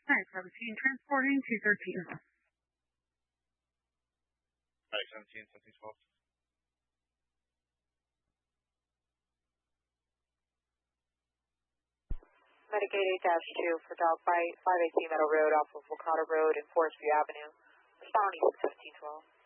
Medic 17, transporting 213. Medic 17, 1712. Medic 88-2 for dog bite, 518 Meadow Road off of Wakata Road and Forest View Avenue. Responding 1712.